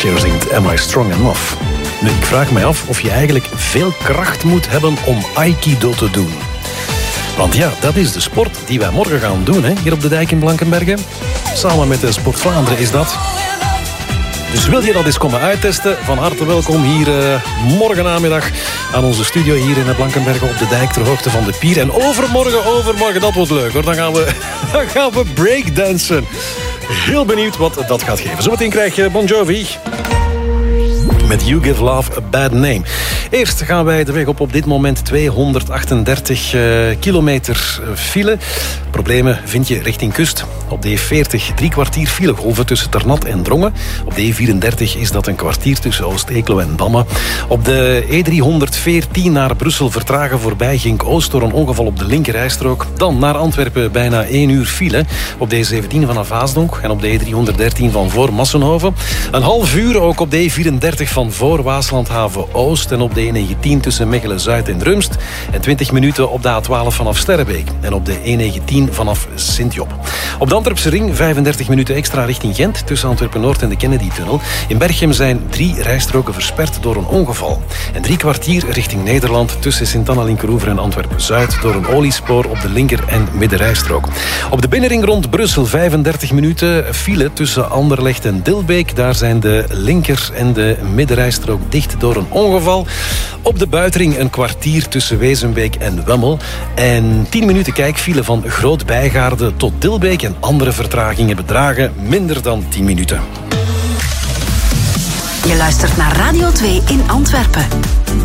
Cher zingt Am I Strong Enough? Nu, ik vraag mij af of je eigenlijk veel kracht moet hebben om Aikido te doen. Want ja, dat is de sport die wij morgen gaan doen, hè, hier op de dijk in Blankenberge. Samen met de Sport Vlaanderen is dat. Dus wil je dat eens komen uittesten? Van harte welkom hier morgen namiddag aan onze studio hier in Blankenberge op de dijk ter hoogte van de pier. En overmorgen, dat wordt leuk hoor. Dan gaan we breakdansen. Heel benieuwd wat dat gaat geven. Zometeen krijg je Bon Jovi met You Give Love a Bad Name. Eerst gaan wij de weg op dit moment 238 kilometer file. Problemen vind je richting kust. Op de E40 3 kwartier filegolven tussen Ternat en Drongen. Op de E34 is dat een kwartier tussen Oost-Eeklo en Damme. Op de E314 naar Brussel vertragen voorbij Gink-Oost door een ongeval op de linkerrijstrook. Dan naar Antwerpen bijna 1 uur file. Op de E17 vanaf Haasdonk en op de E313 van voor Massenhoven. Een half uur ook op de E34 van voor Waaslandhaven Oost en op de E19 tussen Mechelen-Zuid en Rumst. En 20 minuten op de A12 vanaf Sterrebeek en op de E19 vanaf Sint-Job. Op de Antwerpse ring 35 minuten extra richting Gent tussen Antwerpen-Noord en de Kennedy-tunnel. In Berchem zijn 3 rijstroken versperd door een ongeval. En 3 kwartier richting Nederland tussen Sint-Anna-Linkeroever en Antwerpen-Zuid door een oliespoor op de linker- en middenrijstrook. Op de binnenring rond Brussel 35 minuten file tussen Anderlecht en Dilbeek. Daar zijn de linker- en de middenrijstrook dicht door een ongeval. Op de buitenring een kwartier tussen Wezenbeek en Wemmel. En 10 minuten kijkfile van Groot-Bijgaarde tot Dilbeek. En andere vertragingen bedragen minder dan 10 minuten. Je luistert naar Radio 2 in Antwerpen.